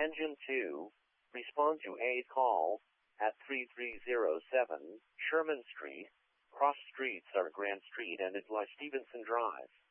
Engine 2, respond to a call at 3307 Sherman Street. Cross streets are Grant Street and Idla Stevenson Drive.